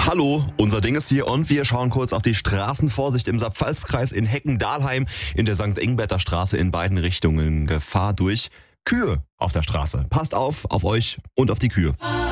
Hallo, unser Ding ist hier und wir schauen kurz auf die Straßenvorsicht im Saarpfalz-Kreis in Hecken-Dahlheim in der St. Ingberter Straße in beiden Richtungen. Gefahr durch Kühe auf der Straße. Passt auf euch und auf die Kühe.